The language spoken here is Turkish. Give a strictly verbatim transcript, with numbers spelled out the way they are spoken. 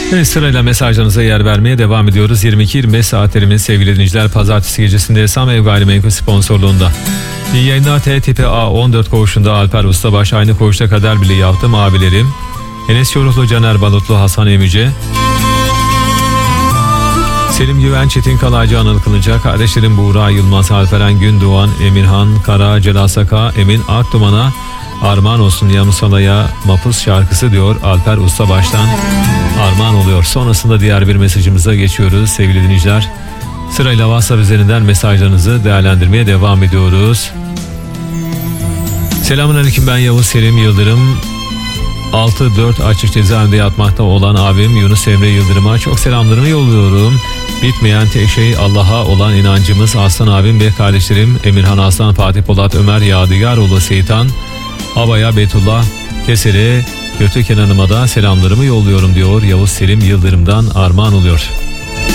Evet, sırayla mesajlarınıza yer vermeye devam ediyoruz. yirmi iki yirmi beş saatlerimiz sevgili dinleyiciler, pazartesi gecesinde Esam Ev Gayrimenkul sponsorluğunda. İyi yayınlar. T tipi A on dört koğuşunda Alper Ustabaş, aynı koğuşta kader bile yaptım abilerim. Enes Yoruhlu, Caner Balutlu, Hasan Emice, Selim Güven, Çetin Kalaycı, Anıl Kılıca, kardeşlerim Buğra Yılmaz, Alperen Gündoğan, Emirhan Kara, Celal Saka, Emin Akduman'a armağan olsun Yamusala'ya Mapus şarkısı diyor Alper Ustabaş'tan armağan oluyor. Sonrasında diğer bir mesajımıza geçiyoruz sevgili dinleyiciler. Sırayla WhatsApp üzerinden mesajlarınızı değerlendirmeye devam ediyoruz. Selamünaleyküm, ben Yavuz Selim Yıldırım. altı dört açık cezaevinde yatmakta olan abim Yunus Emre Yıldırım'a çok selamlarımı yolluyorum. Bitmeyen tek şey Allah'a olan inancımız. Aslan abim ve kardeşlerim Emirhan Aslan, Fatih Polat, Ömer Yadigaroğlu, Seyitan, Abaya, Beytullah, Kesere, Götü Kenan'ıma da selamlarımı yolluyorum diyor Yavuz Selim Yıldırım'dan armağan oluyor.